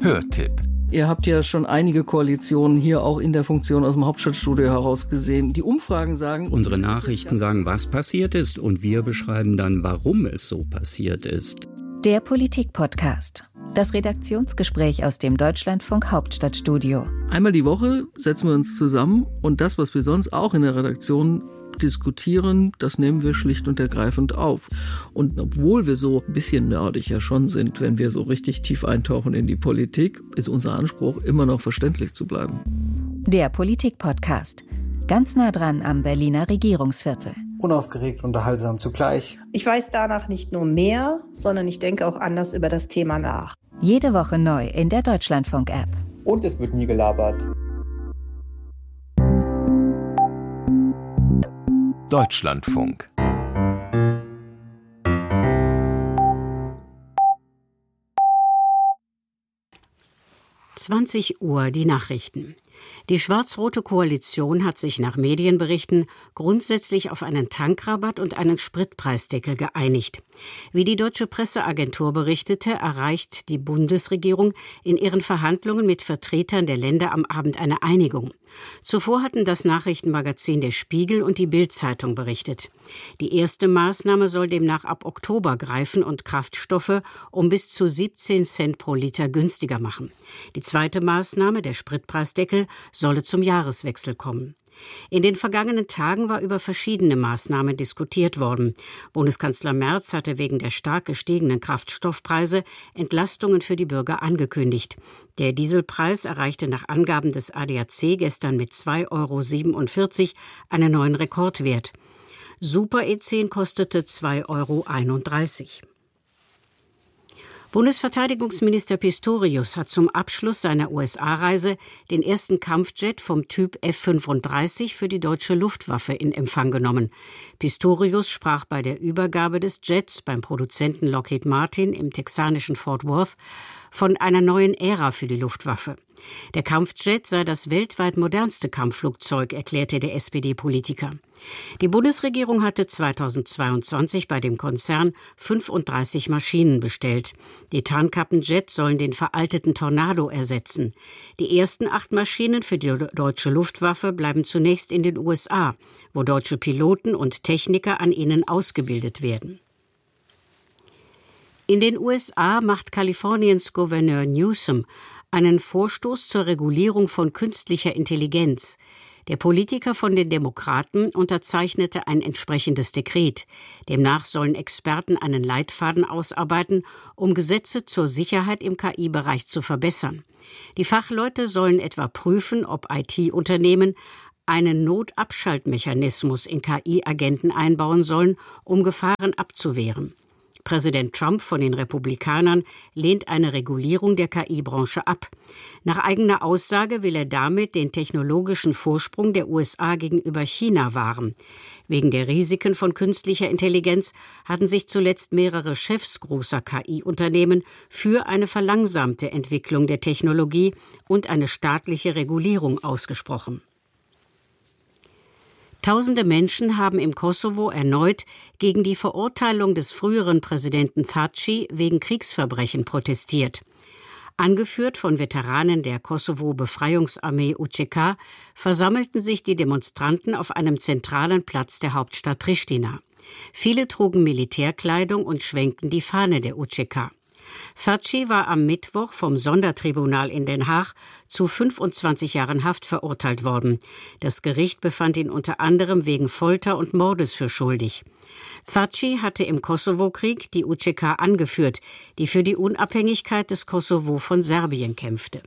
Hörtipp. Ihr habt ja schon einige Koalitionen hier auch in der Funktion aus dem Hauptstadtstudio heraus gesehen. Die Umfragen sagen... Unsere Nachrichten sagen, was passiert ist, und wir beschreiben dann, warum es so passiert ist. Der Politik-Podcast. Das Redaktionsgespräch aus dem Deutschlandfunk Hauptstadtstudio. Einmal die Woche setzen wir uns zusammen und das, was wir sonst auch in der Redaktion diskutieren, das nehmen wir schlicht und ergreifend auf. Und obwohl wir so ein bisschen nerdig ja schon sind, wenn wir so richtig tief eintauchen in die Politik, ist unser Anspruch, immer noch verständlich zu bleiben. Der Politik-Podcast. Ganz nah dran am Berliner Regierungsviertel. Unaufgeregt, unterhaltsam zugleich. Ich weiß danach nicht nur mehr, sondern ich denke auch anders über das Thema nach. Jede Woche neu in der Deutschlandfunk-App. Und es wird nie gelabert. Deutschlandfunk. Uhr die Nachrichten. Die schwarz-rote Koalition hat sich nach Medienberichten grundsätzlich auf einen Tankrabatt und einen Spritpreisdeckel geeinigt. Wie die deutsche Presseagentur berichtete, erreicht die Bundesregierung in ihren Verhandlungen mit Vertretern der Länder am Abend eine Einigung. Zuvor hatten das Nachrichtenmagazin Der Spiegel und die Bild-Zeitung berichtet. Die erste Maßnahme soll demnach ab Oktober greifen und Kraftstoffe um bis zu 17 Cent pro Liter günstiger machen. Die zweite Maßnahme, der Spritpreisdeckel, solle zum Jahreswechsel kommen. In den vergangenen Tagen war über verschiedene Maßnahmen diskutiert worden. Bundeskanzler Merz hatte wegen der stark gestiegenen Kraftstoffpreise Entlastungen für die Bürger angekündigt. Der Dieselpreis erreichte nach Angaben des ADAC gestern mit 2,47 € einen neuen Rekordwert. Super E10 kostete 2,31 €. Bundesverteidigungsminister Pistorius hat zum Abschluss seiner USA-Reise den ersten Kampfjet vom Typ F-35 für die deutsche Luftwaffe in Empfang genommen. Pistorius sprach bei der Übergabe des Jets beim Produzenten Lockheed Martin im texanischen Fort Worth von einer neuen Ära für die Luftwaffe. Der Kampfjet sei das weltweit modernste Kampfflugzeug, erklärte der SPD-Politiker. Die Bundesregierung hatte 2022 bei dem Konzern 35 Maschinen bestellt. Die Tarnkappenjets sollen den veralteten Tornado ersetzen. Die ersten 8 Maschinen für die deutsche Luftwaffe bleiben zunächst in den USA, wo deutsche Piloten und Techniker an ihnen ausgebildet werden. In den USA macht Kaliforniens Gouverneur Newsom einen Vorstoß zur Regulierung von künstlicher Intelligenz. Der Politiker von den Demokraten unterzeichnete ein entsprechendes Dekret. Demnach sollen Experten einen Leitfaden ausarbeiten, um Gesetze zur Sicherheit im KI-Bereich zu verbessern. Die Fachleute sollen etwa prüfen, ob IT-Unternehmen einen Notabschaltmechanismus in KI-Agenten einbauen sollen, um Gefahren abzuwehren. Präsident Trump von den Republikanern lehnt eine Regulierung der KI-Branche ab. Nach eigener Aussage will er damit den technologischen Vorsprung der USA gegenüber China wahren. Wegen der Risiken von künstlicher Intelligenz hatten sich zuletzt mehrere Chefs großer KI-Unternehmen für eine verlangsamte Entwicklung der Technologie und eine staatliche Regulierung ausgesprochen. Tausende Menschen haben im Kosovo erneut gegen die Verurteilung des früheren Präsidenten Thaçi wegen Kriegsverbrechen protestiert. Angeführt von Veteranen der Kosovo-Befreiungsarmee UÇK versammelten sich die Demonstranten auf einem zentralen Platz der Hauptstadt Pristina. Viele trugen Militärkleidung und schwenkten die Fahne der UÇK. Thaçi war am Mittwoch vom Sondertribunal in Den Haag zu 25 Jahren Haft verurteilt worden. Das Gericht befand ihn unter anderem wegen Folter und Mordes für schuldig. Thaçi hatte im Kosovo-Krieg die UÇK angeführt, die für die Unabhängigkeit des Kosovo von Serbien kämpfte.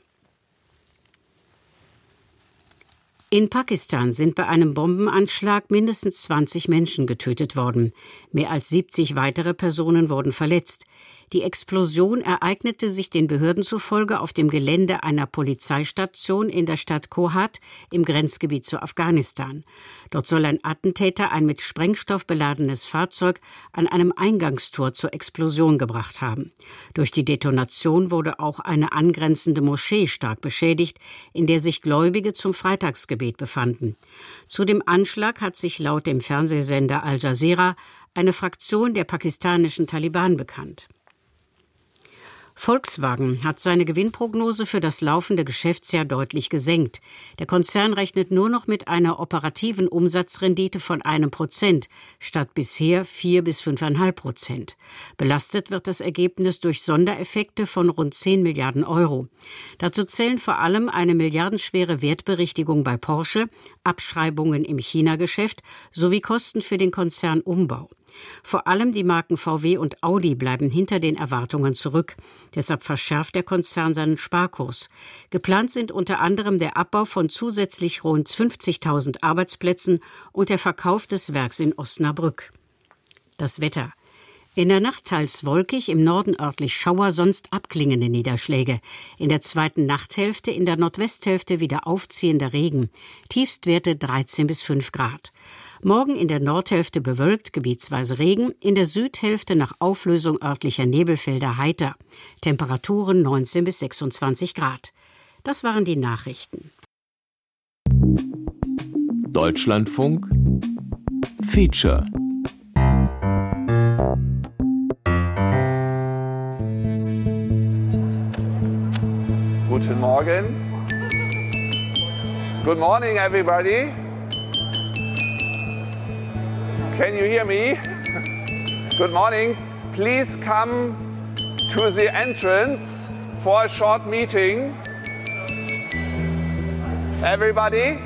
In Pakistan sind bei einem Bombenanschlag mindestens 20 Menschen getötet worden. Mehr als 70 weitere Personen wurden verletzt. Die Explosion ereignete sich den Behörden zufolge auf dem Gelände einer Polizeistation in der Stadt Kohat im Grenzgebiet zu Afghanistan. Dort soll ein Attentäter ein mit Sprengstoff beladenes Fahrzeug an einem Eingangstor zur Explosion gebracht haben. Durch die Detonation wurde auch eine angrenzende Moschee stark beschädigt, in der sich Gläubige zum Freitagsgebet befanden. Zu dem Anschlag hat sich laut dem Fernsehsender Al Jazeera eine Fraktion der pakistanischen Taliban bekannt. Volkswagen hat seine Gewinnprognose für das laufende Geschäftsjahr deutlich gesenkt. Der Konzern rechnet nur noch mit einer operativen Umsatzrendite von 1% statt bisher 4 bis 5,5%. Belastet wird das Ergebnis durch Sondereffekte von rund 10 Milliarden Euro. Dazu zählen vor allem eine milliardenschwere Wertberichtigung bei Porsche, Abschreibungen im China-Geschäft sowie Kosten für den Konzernumbau. Vor allem die Marken VW und Audi bleiben hinter den Erwartungen zurück. Deshalb verschärft der Konzern seinen Sparkurs. Geplant sind unter anderem der Abbau von zusätzlich rund 50.000 Arbeitsplätzen und der Verkauf des Werks in Osnabrück. Das Wetter. In der Nacht teils wolkig, im Norden örtlich Schauer, sonst abklingende Niederschläge. In der zweiten Nachthälfte, in der Nordwesthälfte wieder aufziehender Regen. Tiefstwerte 13 bis 5 Grad. Morgen in der Nordhälfte bewölkt, gebietsweise Regen, in der Südhälfte nach Auflösung örtlicher Nebelfelder heiter. Temperaturen 19 bis 26 Grad. Das waren die Nachrichten. Deutschlandfunk Feature. Guten Morgen. Good morning, everybody. Can you hear me? Good morning. Please come to the entrance for a short meeting. Everybody,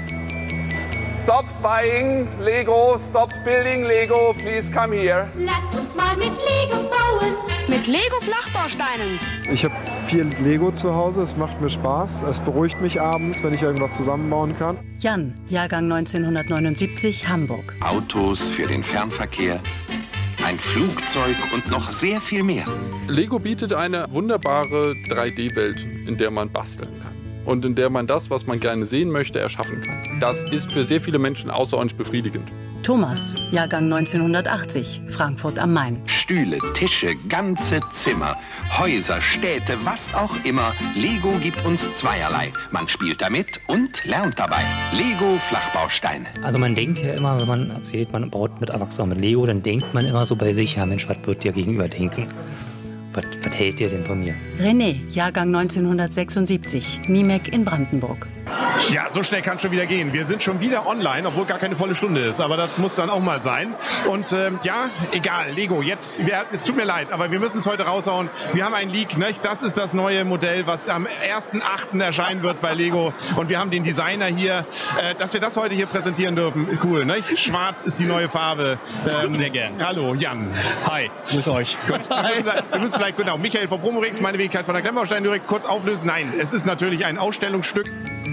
stop buying Lego, stop building Lego. Please come here. Lasst uns mal mit Lego bauen. Mit Lego-Flachbausteinen. Ich habe viel Lego zu Hause, es macht mir Spaß. Es beruhigt mich abends, wenn ich irgendwas zusammenbauen kann. Jan, Jahrgang 1979, Hamburg. Autos für den Fernverkehr, ein Flugzeug und noch sehr viel mehr. Lego bietet eine wunderbare 3D-Welt, in der man basteln kann. Und in der man das, was man gerne sehen möchte, erschaffen kann. Das ist für sehr viele Menschen außerordentlich befriedigend. Thomas, Jahrgang 1980, Frankfurt am Main. Stühle, Tische, ganze Zimmer, Häuser, Städte, was auch immer. Lego gibt uns zweierlei. Man spielt damit und lernt dabei. Lego Flachbausteine. Also man denkt ja immer, wenn man erzählt, man baut mit Erwachsenen mit Lego, dann denkt man immer so bei sich, ja Mensch, was wird dir gegenüber denken? Was hält ihr denn von mir? René, Jahrgang 1976, Niemek in Brandenburg. Ja, so schnell kann es schon wieder gehen. Wir sind schon wieder online, obwohl gar keine volle Stunde ist. Aber das muss dann auch mal sein. Und ja, egal, Lego, jetzt, es tut mir leid, aber wir müssen es heute raushauen. Wir haben einen Leak, nicht? Das ist das neue Modell, was am 1.8. erscheinen wird bei Lego. Und wir haben den Designer hier, dass wir das heute hier präsentieren dürfen. Cool, nicht? Schwarz ist die neue Farbe. Sehr gern. Hallo, Jan. Hi, grüß euch. Gut. Wir müssen vielleicht, genau, Michael von Promorix, meine Wenigkeit von der Klemmbaustein direkt kurz auflösen. Nein, es ist natürlich ein Ausstellungsstück.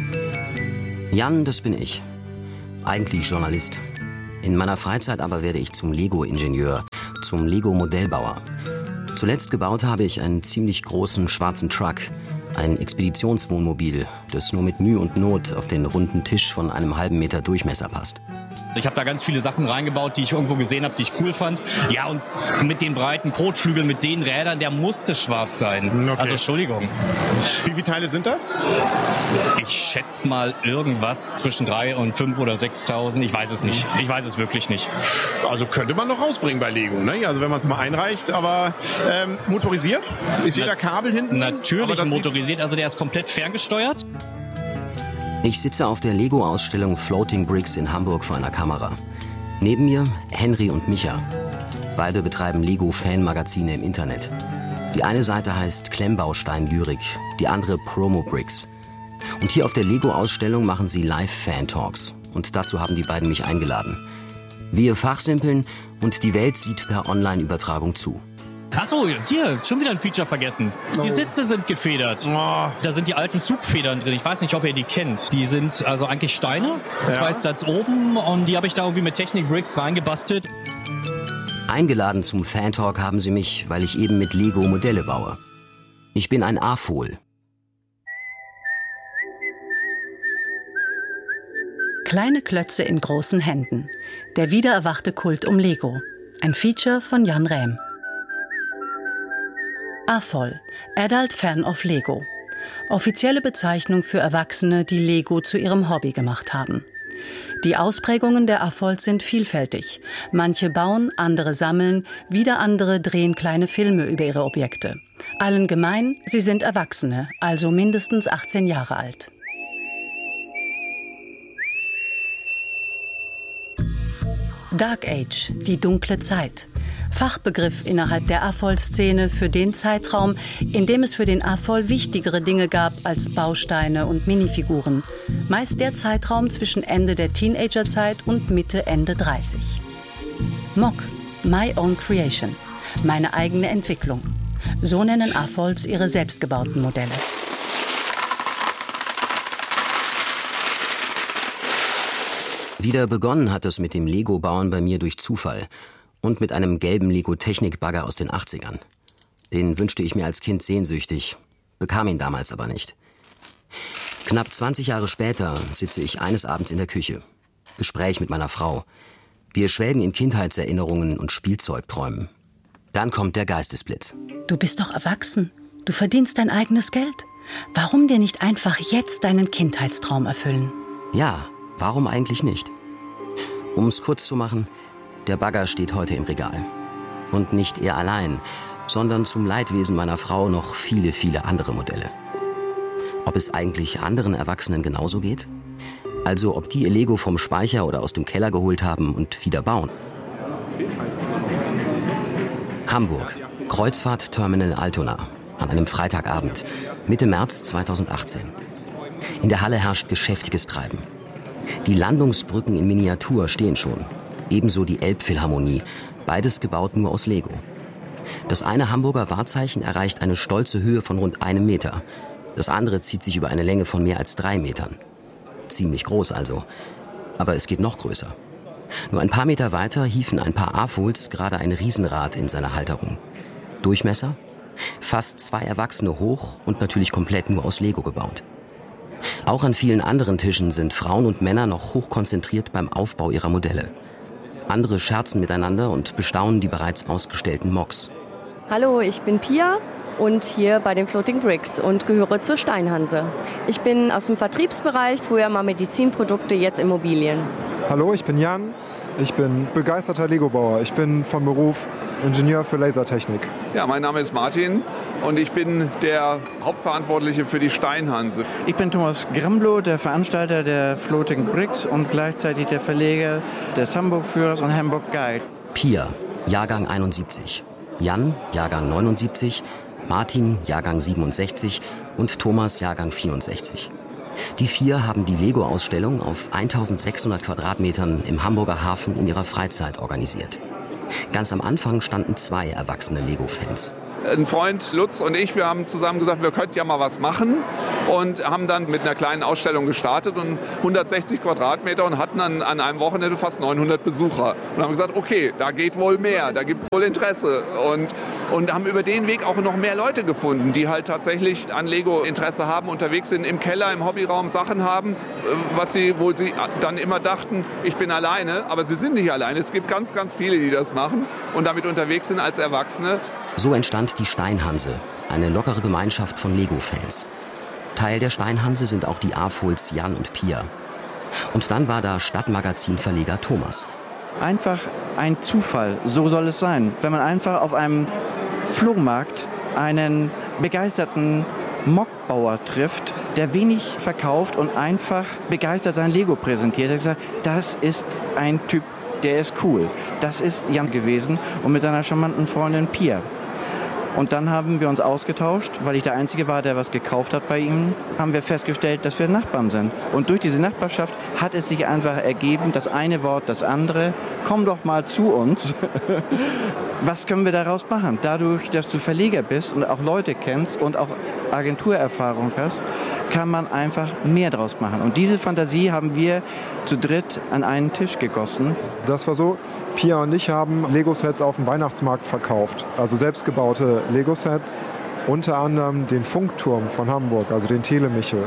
Jan, das bin ich. Eigentlich Journalist. In meiner Freizeit aber werde ich zum Lego-Ingenieur, zum Lego-Modellbauer. Zuletzt gebaut habe ich einen ziemlich großen schwarzen Truck, ein Expeditionswohnmobil, das nur mit Mühe und Not auf den runden Tisch von einem halben Meter Durchmesser passt. Ich habe da ganz viele Sachen reingebaut, die ich irgendwo gesehen habe, die ich cool fand. Ja, und mit den breiten Kotflügeln, mit den Rädern, der musste schwarz sein. Okay. Also Entschuldigung. Wie viele Teile sind das? Ich schätze mal irgendwas zwischen 3.000 und 5.000 oder 6.000. Ich weiß es nicht. Ich weiß es wirklich nicht. Also könnte man noch rausbringen bei Lego, ne? Also wenn man es mal einreicht. Aber motorisiert? Ist jeder Kabel hinten? Natürlich motorisiert. Also der ist komplett ferngesteuert. Ich sitze auf der Lego-Ausstellung Floating Bricks in Hamburg vor einer Kamera. Neben mir Henry und Micha. Beide betreiben Lego-Fan-Magazine im Internet. Die eine Seite heißt Klemmbaustein-Lyrik, die andere Promo-Bricks. Und hier auf der Lego-Ausstellung machen sie Live-Fan-Talks. Und dazu haben die beiden mich eingeladen. Wir fachsimpeln und die Welt sieht per Online-Übertragung zu. Achso, hier, schon wieder ein Feature vergessen. Die Sitze sind gefedert. Da sind die alten Zugfedern drin. Ich weiß nicht, ob ihr die kennt. Die sind also eigentlich Steine. Das heißt, da oben. Und die habe ich da irgendwie mit Technik-Bricks reingebastelt. Eingeladen zum Fan-Talk haben sie mich, weil ich eben mit Lego Modelle baue. Ich bin ein AFOL. Kleine Klötze in großen Händen. Der wiedererwachte Kult um Lego. Ein Feature von Jan Rähm. AFOL, Adult Fan of Lego. Offizielle Bezeichnung für Erwachsene, die Lego zu ihrem Hobby gemacht haben. Die Ausprägungen der AFOLs sind vielfältig. Manche bauen, andere sammeln, wieder andere drehen kleine Filme über ihre Objekte. Allen gemein, sie sind Erwachsene, also mindestens 18 Jahre alt. Dark Age, die dunkle Zeit. Fachbegriff innerhalb der AFOL-Szene für den Zeitraum, in dem es für den AFOL wichtigere Dinge gab als Bausteine und Minifiguren. Meist der Zeitraum zwischen Ende der Teenagerzeit und Mitte, Ende 30. MOC, My Own Creation, meine eigene Entwicklung. So nennen AFOLs ihre selbstgebauten Modelle. Wieder begonnen hat es mit dem Lego-Bauen bei mir durch Zufall und mit einem gelben Lego-Technik-Bagger aus den 80ern. Den wünschte ich mir als Kind sehnsüchtig, bekam ihn damals aber nicht. Knapp 20 Jahre später sitze ich eines Abends in der Küche. Gespräch mit meiner Frau. Wir schwelgen in Kindheitserinnerungen und Spielzeugträumen. Dann kommt der Geistesblitz. Du bist doch erwachsen. Du verdienst dein eigenes Geld. Warum dir nicht einfach jetzt deinen Kindheitstraum erfüllen? Ja, warum eigentlich nicht? Um es kurz zu machen, der Bagger steht heute im Regal. Und nicht er allein, sondern zum Leidwesen meiner Frau noch viele, viele andere Modelle. Ob es eigentlich anderen Erwachsenen genauso geht? Also ob die ihr Lego vom Speicher oder aus dem Keller geholt haben und wieder bauen. Hamburg, Kreuzfahrt-Terminal Altona, an einem Freitagabend, Mitte März 2018. In der Halle herrscht geschäftiges Treiben. Die Landungsbrücken in Miniatur stehen schon. Ebenso die Elbphilharmonie, beides gebaut nur aus Lego. Das eine Hamburger Wahrzeichen erreicht eine stolze Höhe von rund 1 Meter. Das andere zieht sich über eine Länge von mehr als 3 Metern. Ziemlich groß also. Aber es geht noch größer. Nur ein paar Meter weiter hieven ein paar AFOLs gerade ein Riesenrad in seiner Halterung. Durchmesser? Fast 2 Erwachsene hoch und natürlich komplett nur aus Lego gebaut. Auch an vielen anderen Tischen sind Frauen und Männer noch hochkonzentriert beim Aufbau ihrer Modelle. Andere scherzen miteinander und bestaunen die bereits ausgestellten MOCs. Hallo, ich bin Pia und hier bei den Floating Bricks und gehöre zur Steinhanse. Ich bin aus dem Vertriebsbereich, früher mal Medizinprodukte, jetzt Immobilien. Hallo, ich bin Jan. Ich bin begeisterter Lego-Bauer. Ich bin von Beruf Ingenieur für Lasertechnik. Ja, mein Name ist Martin und ich bin der Hauptverantwortliche für die Steinhanse. Ich bin Thomas Grambloh, der Veranstalter der Floating Bricks und gleichzeitig der Verleger des Hamburg-Führers und Hamburg Guide. Pia, Jahrgang 71. Jan, Jahrgang 79. Martin, Jahrgang 67 und Thomas, Jahrgang 64. Die 4 haben die Lego-Ausstellung auf 1600 Quadratmetern im Hamburger Hafen in ihrer Freizeit organisiert. Ganz am Anfang standen 2 erwachsene Lego-Fans. Ein Freund, Lutz und ich, wir haben zusammen gesagt, wir könnten ja mal was machen und haben dann mit einer kleinen Ausstellung gestartet und 160 Quadratmeter und hatten dann an einem Wochenende fast 900 Besucher. Und haben gesagt, okay, da geht wohl mehr, da gibt es wohl Interesse. Und haben über den Weg auch noch mehr Leute gefunden, die halt tatsächlich an Lego Interesse haben, unterwegs sind, im Keller, im Hobbyraum Sachen haben, wo sie dann immer dachten, ich bin alleine, aber sie sind nicht alleine. Es gibt ganz, ganz viele, die das machen und damit unterwegs sind als Erwachsene. So entstand die Steinhanse, eine lockere Gemeinschaft von Lego-Fans. Teil der Steinhanse sind auch die AFOLs Jan und Pia. Und dann war da Stadtmagazin-Verleger Thomas. Einfach ein Zufall, so soll es sein. Wenn man einfach auf einem Flohmarkt einen begeisterten Mockbauer trifft, der wenig verkauft und einfach begeistert sein Lego präsentiert. Er hat gesagt, das ist ein Typ, der ist cool. Das ist Jan gewesen und mit seiner charmanten Freundin Pia. Und dann haben wir uns ausgetauscht, weil ich der Einzige war, der was gekauft hat bei ihm, haben wir festgestellt, dass wir Nachbarn sind. Und durch diese Nachbarschaft hat es sich einfach ergeben, das eine Wort, das andere, komm doch mal zu uns. Was können wir daraus machen? Dadurch, dass du Verleger bist und auch Leute kennst und auch Agenturerfahrung hast, kann man einfach mehr draus machen. Und diese Fantasie haben wir zu dritt an einen Tisch gegossen. Das war so, Pia und ich haben Lego-Sets auf dem Weihnachtsmarkt verkauft. Also selbstgebaute Lego-Sets, unter anderem den Funkturm von Hamburg, also den Telemichel.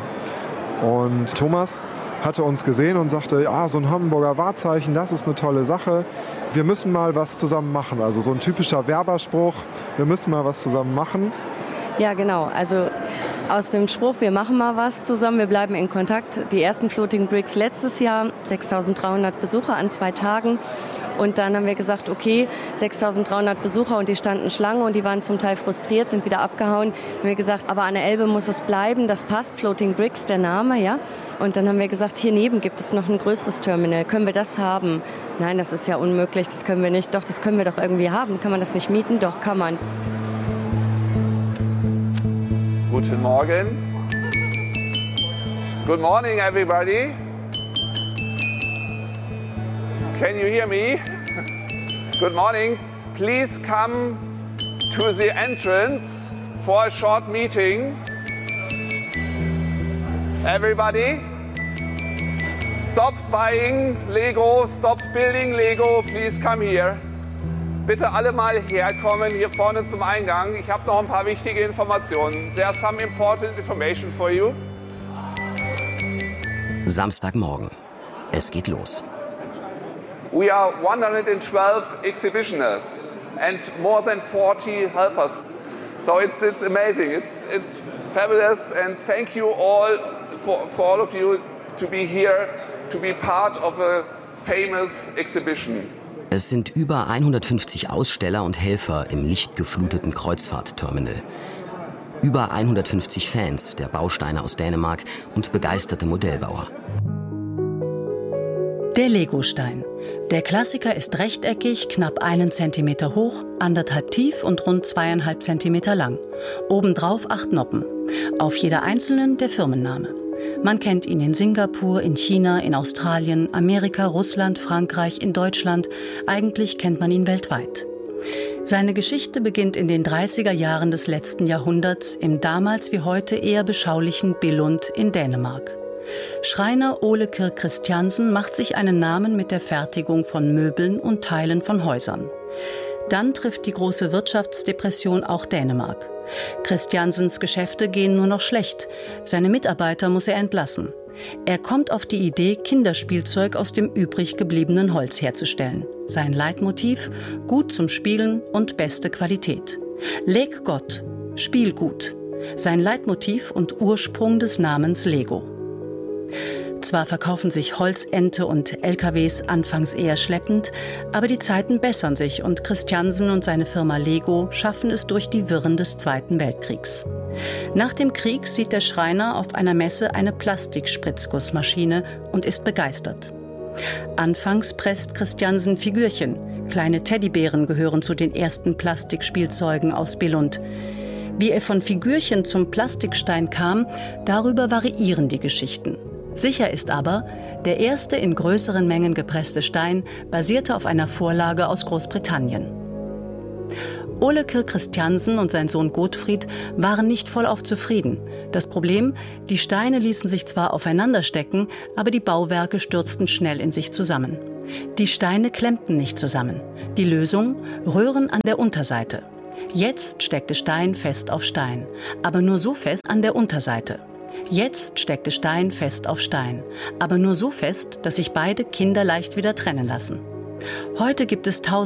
Und Thomas hatte uns gesehen und sagte, so ein Hamburger Wahrzeichen, das ist eine tolle Sache. Wir müssen mal was zusammen machen. Also so ein typischer Werberspruch, wir müssen mal was zusammen machen. Ja, genau. Also aus dem Spruch, wir machen mal was zusammen, wir bleiben in Kontakt. Die ersten Floating Bricks letztes Jahr, 6.300 Besucher an 2 Tagen. Und dann haben wir gesagt, okay, 6.300 Besucher und die standen Schlange und die waren zum Teil frustriert, sind wieder abgehauen. Dann haben wir gesagt, aber an der Elbe muss es bleiben, das passt, Floating Bricks, der Name, ja. Und dann haben wir gesagt, hier neben gibt es noch ein größeres Terminal, können wir das haben? Nein, das ist ja unmöglich, das können wir nicht. Doch, das können wir doch irgendwie haben. Kann man das nicht mieten? Doch, kann man. Guten Morgen. Good morning, everybody. Can you hear me? Good morning. Please come to the entrance for a short meeting. Everybody, stop buying Lego, stop building Lego, please come here. Bitte alle mal herkommen, hier vorne zum Eingang. Ich habe noch ein paar wichtige Informationen. There are some important information for you. Samstagmorgen. Es geht los. We are 112 exhibitionists and more than 40 helpers. So it's amazing. It's fabulous, and thank you all for all of you to be here, to be part of a famous exhibition. Es sind über 150 Aussteller und Helfer im lichtgefluteten Kreuzfahrtterminal. Über 150 Fans der Bausteine aus Dänemark und begeisterte Modellbauer. Der Legostein. Der Klassiker ist rechteckig, knapp 1 Zentimeter hoch, 1,5 tief und rund 2,5 Zentimeter lang. Obendrauf 8 Noppen. Auf jeder einzelnen der Firmenname. Man kennt ihn in Singapur, in China, in Australien, Amerika, Russland, Frankreich, in Deutschland. Eigentlich kennt man ihn weltweit. Seine Geschichte beginnt in den 30er Jahren des letzten Jahrhunderts im damals wie heute eher beschaulichen Billund in Dänemark. Schreiner Ole Kirk Christiansen macht sich einen Namen mit der Fertigung von Möbeln und Teilen von Häusern. Dann trifft die große Wirtschaftsdepression auch Dänemark. Christiansens Geschäfte gehen nur noch schlecht. Seine Mitarbeiter muss er entlassen. Er kommt auf die Idee, Kinderspielzeug aus dem übrig gebliebenen Holz herzustellen. Sein Leitmotiv: gut zum Spielen und beste Qualität. Leg Gott, Spiel gut. Sein Leitmotiv und Ursprung des Namens Lego. Zwar verkaufen sich Holzente und LKWs anfangs eher schleppend, aber die Zeiten bessern sich und Christiansen und seine Firma Lego schaffen es durch die Wirren des Zweiten Weltkriegs. Nach dem Krieg sieht der Schreiner auf einer Messe eine Plastikspritzgussmaschine und ist begeistert. Anfangs presst Christiansen Figürchen. Kleine Teddybären gehören zu den ersten Plastikspielzeugen aus Billund. Wie er von Figürchen zum Plastikstein kam, darüber variieren die Geschichten. Sicher ist aber, der erste in größeren Mengen gepresste Stein basierte auf einer Vorlage aus Großbritannien. Ole Kirk Christiansen und sein Sohn Gottfried waren nicht vollauf zufrieden. Das Problem: die Steine ließen sich zwar aufeinander stecken, aber die Bauwerke stürzten schnell in sich zusammen. Die Steine klemmten nicht zusammen. Die Lösung: Röhren an der Unterseite. Jetzt steckte Stein fest auf Stein, aber nur so fest an der Unterseite. Jetzt steckte Stein fest auf Stein, aber nur so fest, dass sich beide kinderleicht wieder trennen lassen. Heute gibt es